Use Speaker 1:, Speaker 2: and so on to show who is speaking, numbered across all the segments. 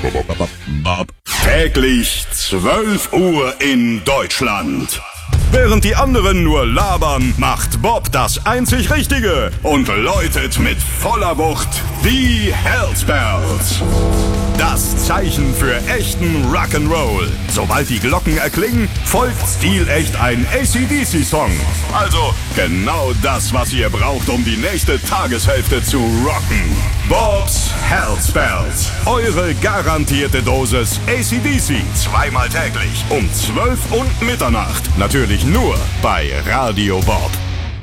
Speaker 1: Bob. Täglich 12 Uhr in Deutschland. Während die anderen nur labern, macht Bob das einzig Richtige und läutet mit voller Wucht die Hellspells. Das Zeichen für echten Rock'n'Roll. Sobald die Glocken erklingen, folgt stilecht ein AC/DC-Song. Also genau das, was ihr braucht, um die nächste Tageshälfte zu rocken. Bob's Hellspells. Eure garantierte Dosis AC/DC. Zweimal täglich um 12 und Mitternacht. Natürlich nur bei Radio Bob.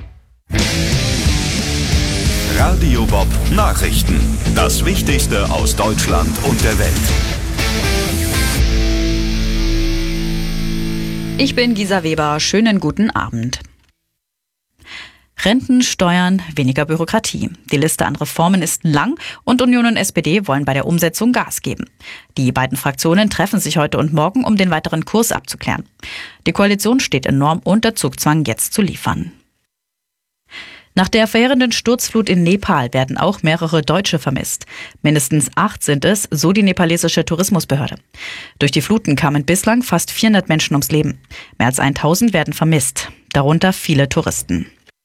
Speaker 1: Radio Bob Nachrichten. Das Wichtigste aus Deutschland und der Welt.
Speaker 2: Ich bin Gisa Weber. Schönen guten Abend. Renten, Steuern, weniger Bürokratie. Die Liste an Reformen ist lang und Union und SPD wollen bei der Umsetzung Gas geben. Die beiden Fraktionen treffen sich heute und morgen, um den weiteren Kurs abzuklären. Die Koalition steht enorm unter Zugzwang, jetzt zu liefern. Nach der verheerenden Sturzflut in Nepal werden auch mehrere Deutsche vermisst. Mindestens 8 sind es, so die nepalesische Tourismusbehörde. Durch die Fluten kamen bislang fast 400 Menschen ums Leben. Mehr als 1000 werden vermisst, darunter viele Touristen.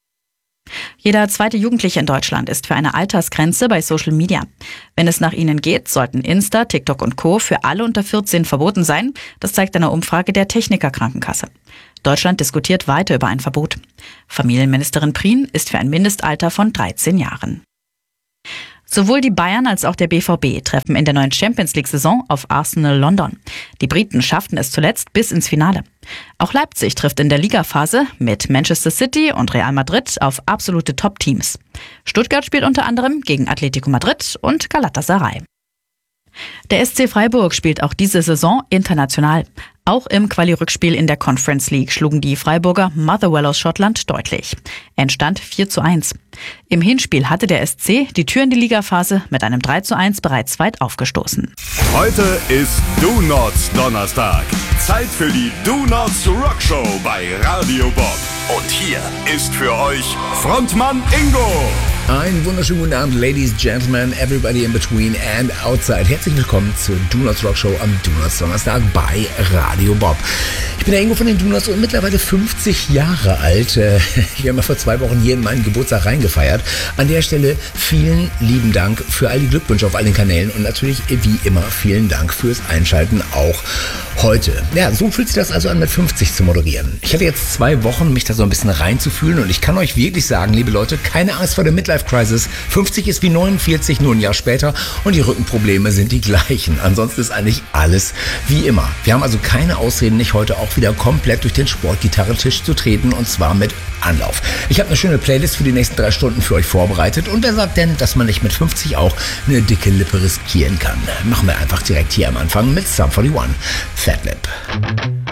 Speaker 2: Jeder zweite Jugendliche in Deutschland ist für eine Altersgrenze bei Social Media. Wenn es nach ihnen geht, sollten Insta, TikTok und Co. für alle unter 14 verboten sein. Das zeigt eine Umfrage der Techniker Krankenkasse. Deutschland diskutiert weiter über ein Verbot. Familienministerin Prien ist für ein Mindestalter von 13 Jahren. Sowohl die Bayern als auch der BVB treffen in der neuen Champions-League-Saison auf Arsenal London. Die Briten schafften es zuletzt bis ins Finale. Auch Leipzig trifft in der Ligaphase mit Manchester City und Real Madrid auf absolute Top-Teams. Stuttgart spielt unter anderem gegen Atletico Madrid und Galatasaray. Der SC Freiburg spielt auch diese Saison international. Auch im Quali-Rückspiel in der Conference League schlugen die Freiburger Motherwell aus Schottland deutlich. Endstand 4:1. Im Hinspiel hatte der SC die Tür in die Ligaphase mit einem 3:1 bereits weit aufgestoßen.
Speaker 1: Heute ist Do Nots Donnerstag. Zeit für die Do Nots Rock Show bei Radio Bob. Und hier ist für euch Frontmann Ingo.
Speaker 3: Einen wunderschönen guten Abend, Ladies, Gentlemen, everybody in between and outside. Herzlich willkommen zur Do Nots Rock Show am Do Nots Donnerstag bei Radio Bob. Ich bin der Ingo von den Do Nots und mittlerweile 50 Jahre alt. Wir haben ja vor 2 Wochen hier in meinen Geburtstag reingefeiert. An der Stelle vielen lieben Dank für all die Glückwünsche auf allen Kanälen und natürlich wie immer vielen Dank fürs Einschalten auch heute. Ja, so fühlt sich das also an, mit 50 zu moderieren. Ich hatte jetzt 2 Wochen, mich da so ein bisschen reinzufühlen und ich kann euch wirklich sagen, liebe Leute, keine Angst vor der Midlife-Crisis. 50 ist wie 49, nur ein Jahr später und die Rückenprobleme sind die gleichen. Ansonsten ist eigentlich alles wie immer. Wir haben also keine Ausreden, nicht heute auch wieder komplett durch den Sportgitarrentisch zu treten und zwar mit Anlauf. Ich habe eine schöne Playlist für die nächsten 3 Stunden für euch vorbereitet und wer sagt denn, dass man nicht mit 50 auch eine dicke Lippe riskieren kann? Machen wir einfach direkt hier am Anfang mit Sum 41, Fat Lip.